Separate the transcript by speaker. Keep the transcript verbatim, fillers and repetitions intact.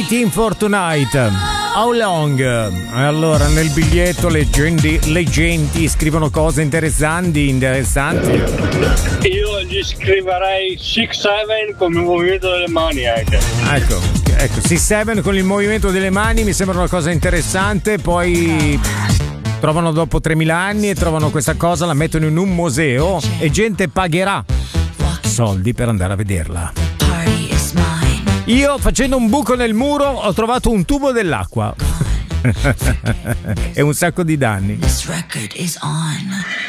Speaker 1: Waiting for Tonight. How long? Allora, nel biglietto leggenti, leggenti scrivono cose interessanti, interessanti.
Speaker 2: Io gli scriverei sei sette come movimento delle mani anche.
Speaker 1: Ecco, ecco, sei sette con il movimento delle mani mi sembra una cosa interessante, poi trovano dopo tremila anni e trovano questa cosa, la mettono in un museo e gente pagherà soldi per andare a vederla. Io facendo un buco nel muro ho trovato un tubo dell'acqua e un sacco di danni.